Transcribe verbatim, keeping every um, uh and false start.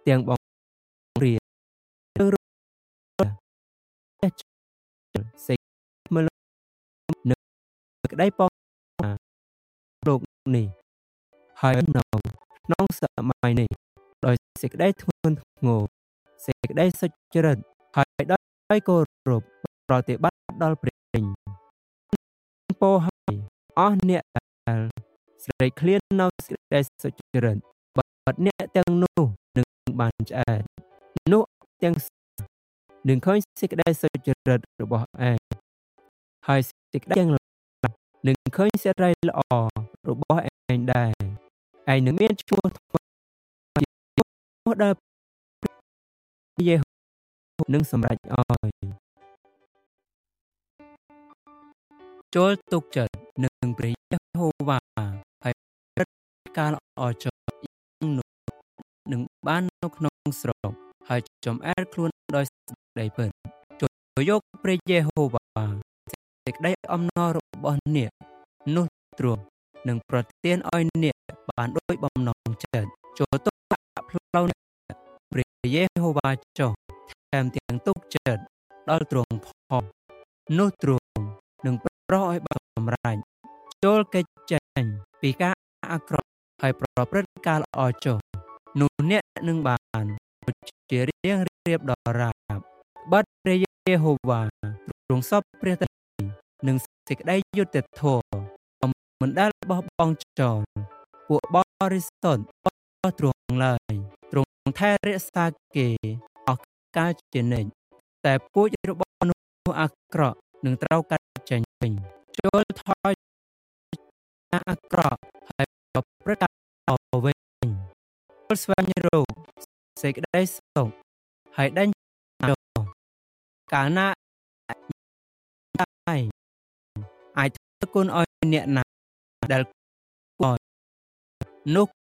ទាំងបងរៀននឹងរសេចមើលនឹងក្តីបងលោកនេះហើយនៅក្នុងសម័យនេះដោយសេចក្តីធ្ងន់ធ្ងរសេចក្តីសុចរិតហើយដោយគោរពប្រតិបត្តិដល់ព្រះពោហើយអស់អ្នកដែលស្រេកឃ្លាននៅសេចក្តីសុចរិតបាត់អ្នកទាំងនោះនឹងបានឆ្អែតនោះទាំងនឹងឃើញសេចក្តីសុចរិតរបស់ឯងហើយសេចក្តីទាំងនឹងឃើញសេរីល្អរបស់ឯងដែរឯងនឹងមានឈ្មោះថ្មីដែលយេហូវនឹងសម្រេចឲ្យចូលទុកចិត្តនឹងព្រះយេហូវ៉ាហើយព្រឹត្តិការណ៍ល្អចុះនោះនឹងបាននៅក្នុងស្រុកហើយចំអែតខ្លួនដោយសេចក្តីពិតចូលយកព្រះយេហូវ៉ាសេចក្តីអំណររបស់អ្នកនោះទ្រង់នឹងប្រទានឲ្យអ្នកបានដោយបំណងចិត្តចូលទុកដាក់ផ្លូវព្រះយេហូវ៉ាចុះថែមទាំងទុកចិត្តដល់ទ្រង់ផងនោះទ្រង់នឹងប្រោសឲ្យបានសម្រេចចូលកិច្ចចេញពីការអាក្រក់ហើយប្រព្រឹត្តការល្អចុះនោះអ្នកនឹងបានជារៀងរៀបដរាបបាត់ព្រះយេហូវ៉ាទ្រង់សពព្រះតេនឹងសេចក្តីយុត្តិធម៌មិនដែលបោះបង់ចោលពួកបរិសុទ្ធរបស់ទ្រង់ឡើយទ្រង់ថែរក្សាគេអស់កលជានិច្ចតែពូជរបស់មនុស្សអាក្រក់នឹងត្រូវកាត់ចេញវិញចូលថយអាក្រក់ហើយប្រព្រឹត្តការវិញចូលស្វែងរកសេចក្តីសុខហើយដេញចុះកាលណាអាចធ្វើគុណឲ្យអ្នកណាដែលគួរនោះ